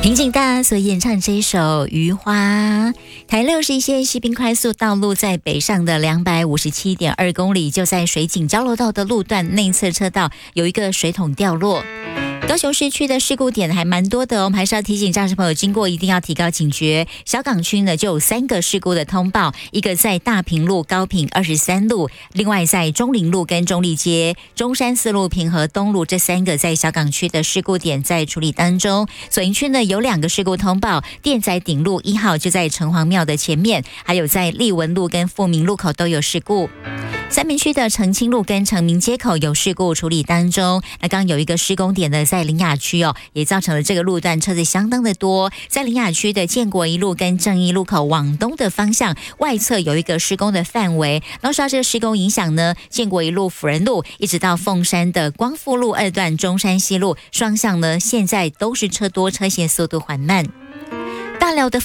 林景大所演唱这一首《余花》。台60线西滨快速道路在北上的257.2公里，就在水井交流道的路段内侧车道有一个水桶掉落。高雄市区的事故点还蛮多的，我们还是要提醒驾驶朋友经过一定要提高警觉。小港区呢就有3个事故的通报，一个在大平路、高平23路，另外在中林路跟中立街、中山4路、平和东路，这3个在小港区的事故点在处理当中。左营区呢有2个事故通报，电仔顶路1号就在城隍庙的前面，还有在立文路跟富民路口都有事故。三民区的澄清路跟成民街口有事故处理当中。那刚有一个施工点呢在苓雅区也造成了这个路段车子相当的多。在苓雅区的建国一路跟正义路口往东的方向外侧有一个施工的范围，然后受到这个施工影响呢，建国一路、辅仁路一直到凤山的光复路2段、中山西路双向呢，现在都是车多，车行速度缓慢。大寮的